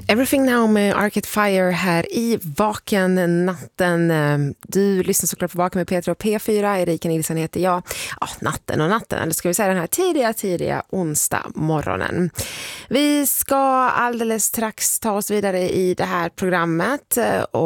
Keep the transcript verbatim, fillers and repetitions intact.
Everything Now med Arcade Fire här i Vaken natten. Du lyssnar såklart på Vaken med Petra och P fyra. Erika Nilsson heter jag. Ja, natten och natten, eller ska vi säga den här tidiga, tidiga onsdag morgonen. Vi ska alldeles strax ta oss vidare i det här programmet och